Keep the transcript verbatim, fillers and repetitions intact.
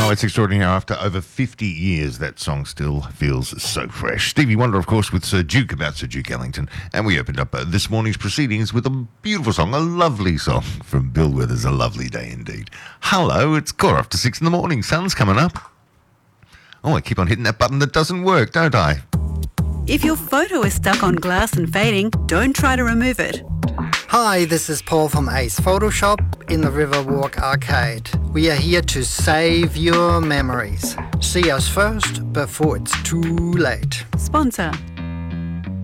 Oh, it's extraordinary. After over fifty years, that song still feels so fresh. Stevie Wonder, of course, with Sir Duke, about Sir Duke Ellington. And we opened up uh, this morning's proceedings with a beautiful song, a lovely song from Bill Withers, A Lovely Day Indeed. Hello, it's quarter after six in the morning. Sun's coming up. Oh, I keep on hitting that button that doesn't work, don't I? If your photo is stuck on glass and fading, don't try to remove it. Hi, this is Paul from Ace Photoshop in the Riverwalk Arcade. We are here to save your memories. See us first before it's too late. Sponsor